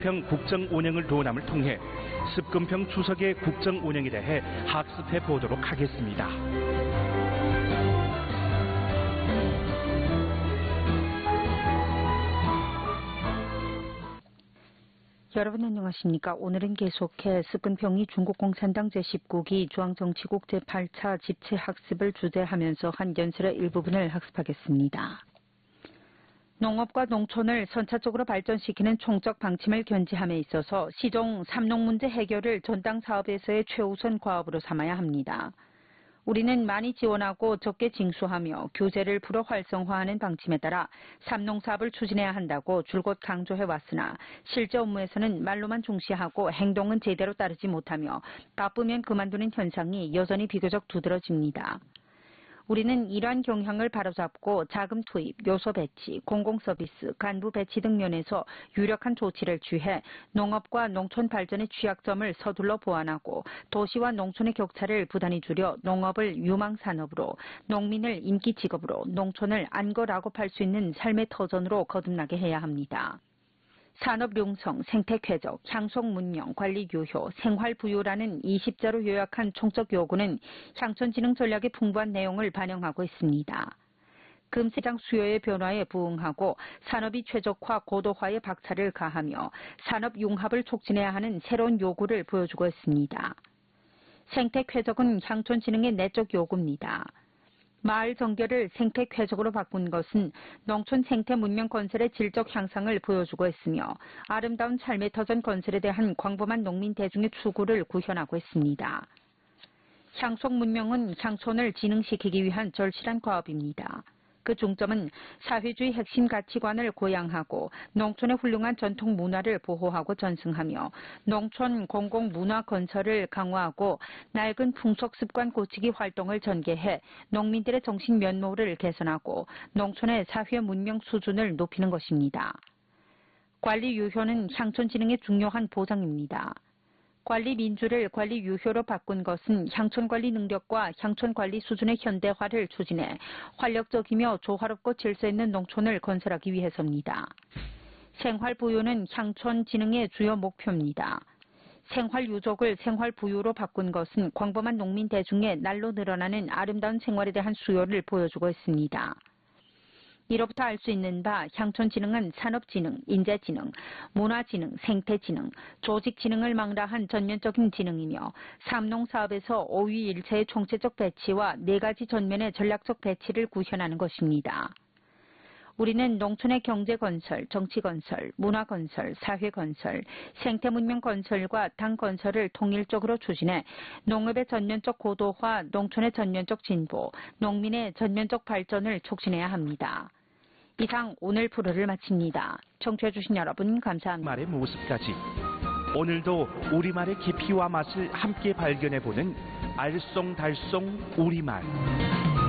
평 국정 운영을 도남을 통해 습근평 추석의 국정 운영에 대해 학습해 보도록 하겠습니다. 여러분 안녕하십니까. 오늘은 계속해 습근평이 중국공산당 제19기 중앙정치국 제8차 집체학습을 주재하면서 한 연설의 일부분을 학습하겠습니다. 농업과 농촌을 선차적으로 발전시키는 총적 방침을 견지함에 있어서 시종 삼농 문제 해결을 전당 사업에서의 최우선 과업으로 삼아야 합니다. 우리는 많이 지원하고 적게 징수하며 규제를 풀어 활성화하는 방침에 따라 삼농사업을 추진해야 한다고 줄곧 강조해 왔으나 실제 업무에서는 말로만 중시하고 행동은 제대로 따르지 못하며 바쁘면 그만두는 현상이 여전히 비교적 두드러집니다. 우리는 이러한 경향을 바로잡고 자금 투입, 요소 배치, 공공서비스, 간부 배치 등 면에서 유력한 조치를 취해 농업과 농촌 발전의 취약점을 서둘러 보완하고 도시와 농촌의 격차를 부단히 줄여 농업을 유망산업으로, 농민을 인기직업으로, 농촌을 안거라고 팔 수 있는 삶의 터전으로 거듭나게 해야 합니다. 산업 융성, 생태 쾌적, 향속 문명, 관리 유효, 생활 부유라는 20자로 요약한 총적 요구는 향촌진흥 전략의 풍부한 내용을 반영하고 있습니다. 금시장 수요의 변화에 부응하고 산업이 최적화, 고도화의 박차를 가하며 산업 융합을 촉진해야 하는 새로운 요구를 보여주고 있습니다. 생태 쾌적은 향촌진흥의 내적 요구입니다. 마을 정결을 생태 쾌적으로 바꾼 것은 농촌 생태 문명 건설의 질적 향상을 보여주고 있으며 아름다운 삶의 터전 건설에 대한 광범한 농민 대중의 추구를 구현하고 있습니다. 향속 문명은 향촌을 진흥시키기 위한 절실한 과업입니다. 그 중점은 사회주의 핵심 가치관을 고양하고 농촌의 훌륭한 전통 문화를 보호하고 전승하며 농촌 공공문화 건설을 강화하고 낡은 풍속 습관 고치기 활동을 전개해 농민들의 정신 면모를 개선하고 농촌의 사회 문명 수준을 높이는 것입니다. 관리 유효는 향촌 진흥의 중요한 보장입니다. 관리 민주를 관리 유효로 바꾼 것은 향촌 관리 능력과 향촌 관리 수준의 현대화를 추진해 활력적이며 조화롭고 질서 있는 농촌을 건설하기 위해서입니다. 생활 부유는 향촌 진흥의 주요 목표입니다. 생활 유족을 생활 부유로 바꾼 것은 광범한 농민 대중의 날로 늘어나는 아름다운 생활에 대한 수요를 보여주고 있습니다. 이로부터 알 수 있는 바 향촌진흥은 산업진흥, 인재진흥, 문화진흥, 생태진흥, 조직진흥을 망라한 전면적인 진흥이며 삼농사업에서 5위1체의 총체적 배치와 4가지 전면의 전략적 배치를 구현하는 것입니다. 우리는 농촌의 경제건설, 정치건설, 문화건설, 사회건설, 생태문명 건설과 당 건설을 통일적으로 추진해 농업의 전면적 고도화, 농촌의 전면적 진보, 농민의 전면적 발전을 촉진해야 합니다. 이상 오늘 프로를 마칩니다. 청취해주신 여러분 감사합니다. 말의 모습까지 오늘도 우리말의 깊이와 맛을 함께 발견해보는 알쏭달쏭 우리말.